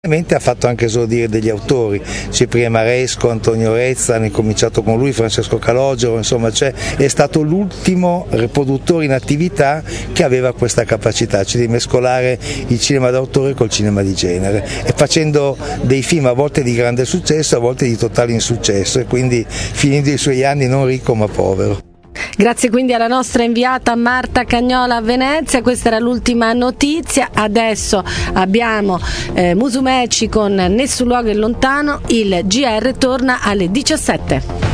Ha fatto anche esordire degli autori, Cipriano Maresco, Antonio Rezza, hanno cominciato con lui, Francesco Calogero, insomma è stato l'ultimo riproduttore in attività che aveva questa capacità, cioè di mescolare il cinema d'autore col cinema di genere, e facendo dei film a volte di grande successo, a volte di totale insuccesso, e quindi finendo i suoi anni non ricco ma povero. Grazie quindi alla nostra inviata Marta Cagnola a Venezia. Questa era l'ultima notizia. Adesso abbiamo Musumeci con Nessun luogo è lontano. Il GR torna alle 17.